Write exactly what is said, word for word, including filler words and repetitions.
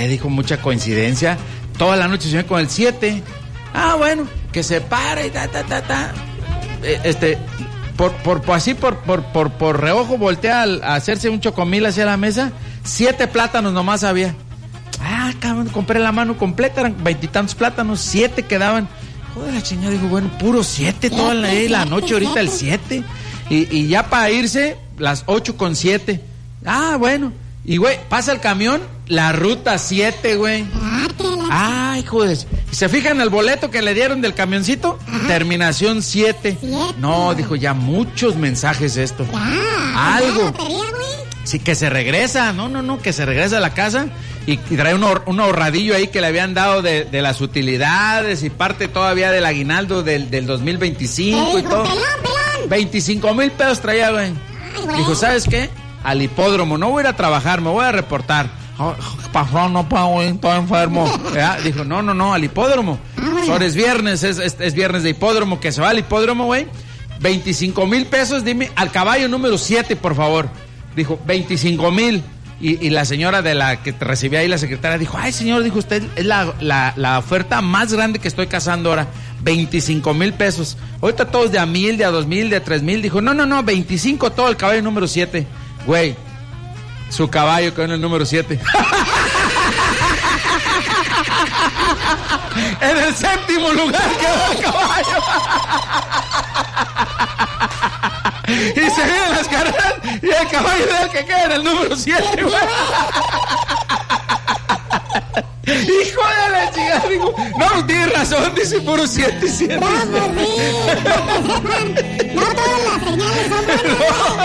qué? Dijo, mucha coincidencia. Toda la noche soñé con el siete. Ah, bueno, que se para y ta, ta, ta, ta. Eh, este, por, por, por así, por, por, por, por reojo, voltea a, a hacerse un chocomil hacia la mesa. Siete plátanos nomás había. Ah, cabrón, compré la mano completa, eran veintitantos plátanos, siete quedaban. Joder, la chingada, digo, bueno, puro siete toda la, eh, la noche, ahorita el siete. Y, y ya para irse, las ocho con siete. Ah, bueno. Y, güey, pasa el camión, la ruta siete, güey. Ay, joder. ¿Se fijan el boleto que le dieron del camioncito? Ajá. Terminación siete. No, dijo, ya muchos mensajes esto. Ya, algo. Sí, que se regresa. No, no, no, que se regresa a la casa y, y trae un, ahor, un ahorradillo ahí que le habían dado de, de las utilidades y parte todavía del aguinaldo del, del dos mil veinticinco y todo. Pelón, pelón. veinticinco mil pesos traía, güey. Dijo, ¿sabes qué? Al hipódromo, no voy a ir a trabajar, me voy a reportar. Pasó, no puedo, estoy enfermo. ¿Ya? Dijo, no, no, no, al hipódromo. Ahora es viernes, es, es, es viernes de hipódromo, que se va al hipódromo, güey. veinticinco mil pesos, dime, al caballo número siete, por favor. Dijo, veinticinco mil. Y, y la señora de la que recibía ahí, la secretaria, dijo, ay, señor, dijo usted, es la, la, la oferta más grande que estoy cazando ahora. veinticinco mil pesos. Ahorita todos de a mil, de a dos mil, de a tres mil. Dijo, no, no, no, veinticinco todo el caballo número siete. Güey, su caballo quedó en el número siete. En el séptimo lugar quedó el caballo. Y se vienen las carreras y el caballo es el que queda en el número siete, güey. Hijo de la chica, digo, no, tiene razón, dice puro siete, siete. No, pues sí, no todas las señales son buenas.